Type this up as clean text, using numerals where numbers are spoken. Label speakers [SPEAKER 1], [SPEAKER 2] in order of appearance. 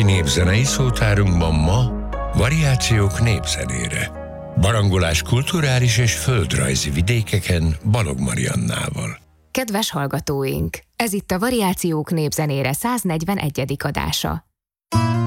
[SPEAKER 1] Napi népzenei szótárunkban ma variációk népzenére. Barangolás kulturális és földrajzi vidékeken Balog Mariannával.
[SPEAKER 2] Kedves hallgatóink! Ez itt a Variációk népzenére 141. adása.